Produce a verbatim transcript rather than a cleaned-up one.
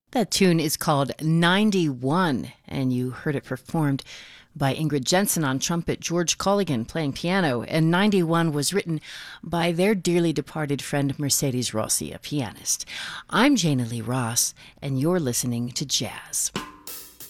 That tune is called ninety-one, and you heard it performed by Ingrid Jensen on trumpet, George Colligan playing piano, and ninety-one was written by their dearly departed friend Mercedes Rossi, a pianist. I'm Jana Lee Ross, and you're listening to Jazz.